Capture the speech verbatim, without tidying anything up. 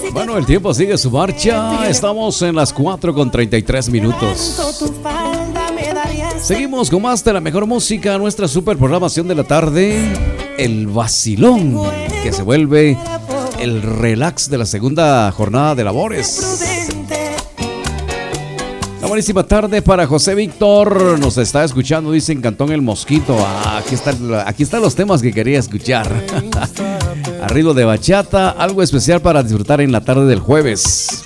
Bueno, el tiempo sigue su marcha. Estamos en las cuatro con treinta y tres minutos. Seguimos con más de la mejor música, nuestra super programación de la tarde, el vacilón, que se vuelve el relax de la segunda jornada de labores. Una buenísima tarde para José Víctor, nos está escuchando, dice en Cantón El Mosquito. Ah, aquí, está, aquí están los temas que quería escuchar. Arriba de bachata, algo especial para disfrutar en la tarde del jueves.